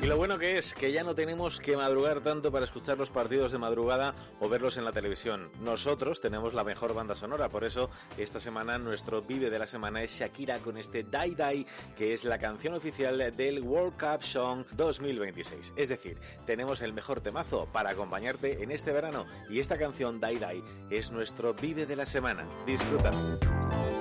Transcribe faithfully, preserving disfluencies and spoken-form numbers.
Y lo bueno que es que ya no tenemos que madrugar tanto para escuchar los partidos de madrugada o verlos en la televisión. Nosotros tenemos la mejor banda sonora, por eso esta semana nuestro Vive de la semana es Shakira con este Die Die, que es la canción oficial del World Cup Song dos mil veintiséis. Es decir, tenemos el mejor temazo para acompañarte en este verano y esta canción Die Die es nuestro Vive de la semana. Disfrútalo.